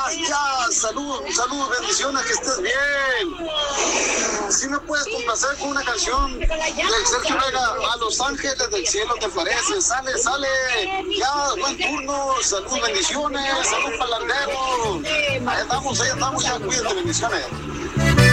Salud, bendiciones, que estés bien. Si me puedes complacer con una canción de Sergio Vega, A Los Ángeles del Cielo, ¿te parece? Sale. Ya, buen turno. Salud, bendiciones. Salud, palandero. Ahí estamos, ya, cuídate, bendiciones.